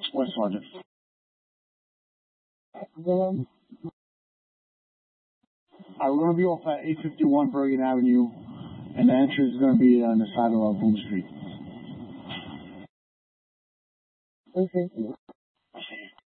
West London. Then, We're going to be off at 851 Bergen Avenue, and the entrance is going to be on the side of Boom Street. okay.